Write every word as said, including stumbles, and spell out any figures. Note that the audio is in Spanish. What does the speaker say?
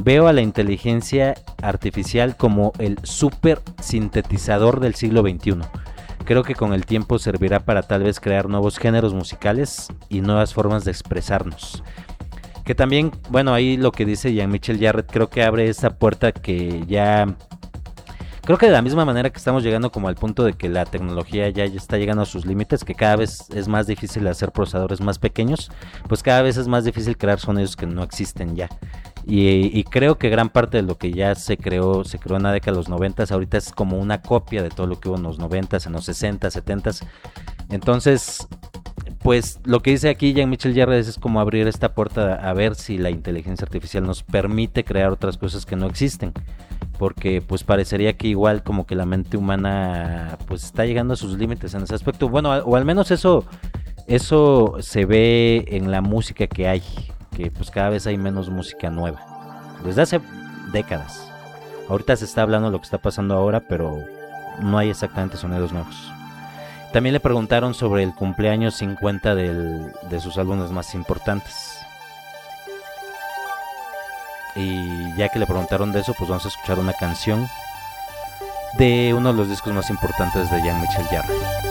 veo a la inteligencia artificial como el super sintetizador del siglo veintiuno. Creo que con el tiempo servirá para tal vez crear nuevos géneros musicales y nuevas formas de expresarnos. Que también, bueno, ahí lo que dice Jean-Michel Jarre, creo que abre esa puerta que ya... Creo que de la misma manera que estamos llegando como al punto de que la tecnología ya, ya está llegando a sus límites, que cada vez es más difícil hacer procesadores más pequeños, pues cada vez es más difícil crear sonidos que no existen ya. Y, y creo que gran parte de lo que ya se creó, se creó en la década de los noventas, ahorita es como una copia de todo lo que hubo en los noventas, en los sesentas, setentas. Entonces, pues lo que dice aquí Jean-Michel Jarre es como abrir esta puerta a ver si la inteligencia artificial nos permite crear otras cosas que no existen. Porque pues parecería que igual como que la mente humana pues está llegando a sus límites en ese aspecto. Bueno, o al menos eso, eso se ve en la música que hay, que pues cada vez hay menos música nueva. Desde hace décadas. Ahorita se está hablando de lo que está pasando ahora, pero no hay exactamente sonidos nuevos. También le preguntaron sobre el cumpleaños cincuenta del, de sus álbumes más importantes. Y ya que le preguntaron de eso, pues vamos a escuchar una canción de uno de los discos más importantes de Jean-Michel Jarre.